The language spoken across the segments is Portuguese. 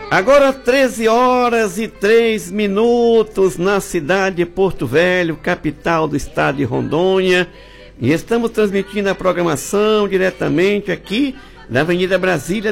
Agora 13 horas e 3 minutos na cidade de Porto Velho, capital do estado de Rondônia. E estamos transmitindo a programação diretamente aqui na Avenida Brasília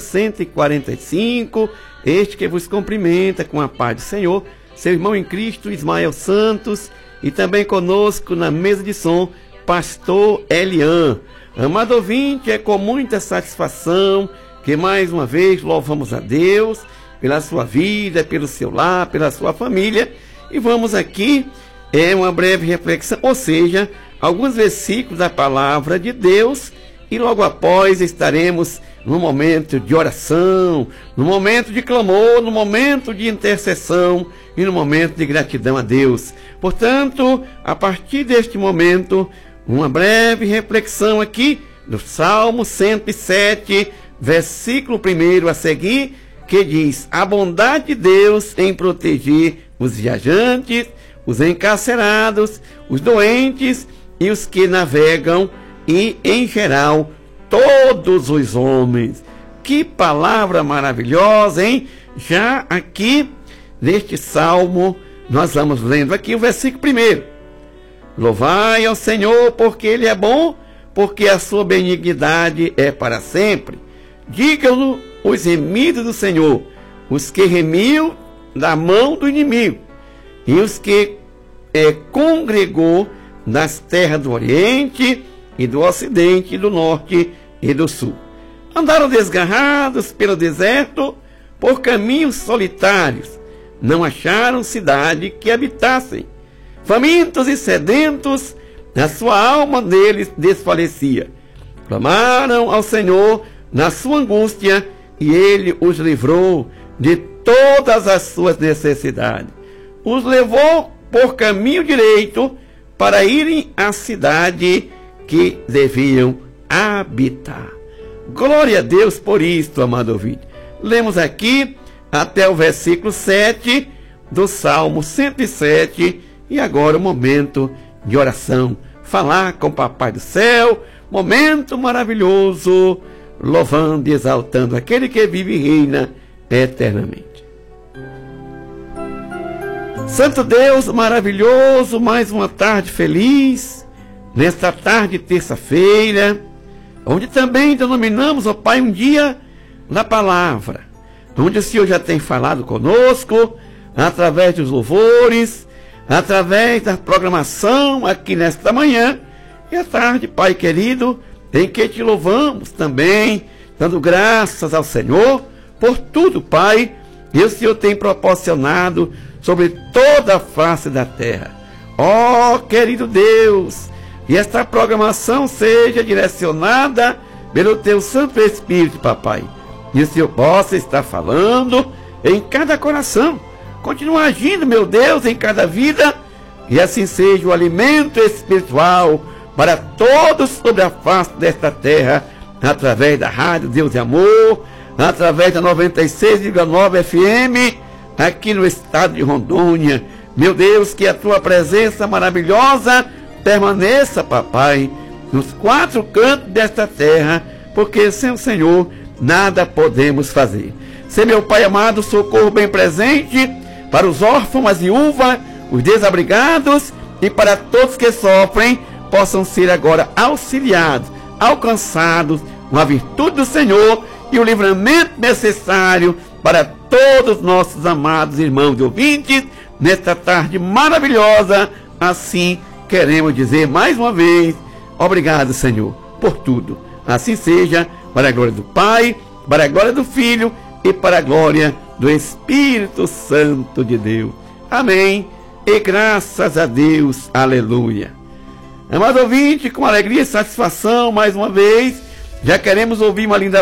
2145. Este que vos cumprimenta com a paz do Senhor, seu irmão em Cristo, Ismael Santos, e também conosco na mesa de som, Pastor Elian. Amado ouvinte, é com muita satisfação que mais uma vez louvamos a Deus pela sua vida, pelo seu lar, pela sua família. E vamos aqui, uma breve reflexão, ou seja, alguns versículos da palavra de Deus, e logo após estaremos no momento de oração, no momento de clamor, no momento de intercessão e no momento de gratidão a Deus. Portanto, a partir deste momento, uma breve reflexão aqui do Salmo 107, versículo 1 a seguir, que diz: a bondade de Deus em proteger os viajantes, os encarcerados, os doentes e os que navegam, e em geral todos os homens. Que palavra maravilhosa, hein? Já aqui neste salmo nós vamos lendo aqui o versículo 1. Louvai ao Senhor, porque Ele é bom, porque a sua benignidade é para sempre. Digam-no os remidos do Senhor, os que remiu da mão do inimigo, e os que congregou nas terras do Oriente e do Ocidente, e do Norte e do Sul. Andaram desgarrados pelo deserto, por caminhos solitários, não acharam cidade que habitassem. Famintos e sedentos, a sua alma neles desfalecia. Clamaram ao Senhor na sua angústia, e Ele os livrou de todas as suas necessidades. Os levou por caminho direito para irem à cidade que deviam habitar. Glória a Deus por isto, amado ouvinte. Lemos aqui até o versículo 7 do Salmo 107, e agora o momento de oração. Falar com o Papai do Céu, momento maravilhoso, louvando e exaltando aquele que vive e reina eternamente. Santo Deus maravilhoso, mais uma tarde feliz, nesta tarde de terça-feira, onde também denominamos, ó Pai, um dia na palavra, onde o Senhor já tem falado conosco, através dos louvores, através da programação aqui nesta manhã, e à tarde, Pai querido, em que te louvamos também, dando graças ao Senhor por tudo, Pai, que o Senhor tem proporcionado sobre toda a face da terra. Ó, querido Deus, e esta programação seja direcionada pelo Teu Santo Espírito, Papai, e o Senhor possa estar falando em cada coração, continua agindo, meu Deus, em cada vida, e assim seja o alimento espiritual para todos sobre a face desta terra, através da Rádio Deus e Amor, através da 96,9 FM, aqui no estado de Rondônia. Meu Deus, que a Tua presença maravilhosa permaneça, Papai, nos quatro cantos desta terra, porque sem o Senhor nada podemos fazer. Ser, meu Pai amado, socorro bem presente para os órfãos, as viúvas, os desabrigados, e para todos que sofrem, possam ser agora auxiliados, alcançados com a virtude do Senhor e o livramento necessário para todos nossos amados irmãos e ouvintes, nesta tarde maravilhosa. Assim queremos dizer mais uma vez, obrigado, Senhor, por tudo. Assim seja, para a glória do Pai, para a glória do Filho e para a glória do Espírito Santo de Deus. Amém. E graças a Deus. Aleluia. Amado ouvinte, com alegria e satisfação, mais uma vez, já queremos ouvir uma linda